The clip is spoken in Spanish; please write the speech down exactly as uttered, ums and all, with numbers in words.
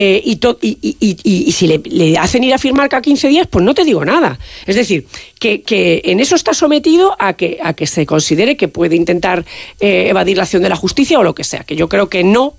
Eh, y, to, y, y, y, y si le, le hacen ir a firmar cada quince días, pues no te digo nada. Es decir, que, que en eso está sometido a que, a que se considere que puede intentar eh, evadir la acción de la justicia o lo que sea, que yo creo que no,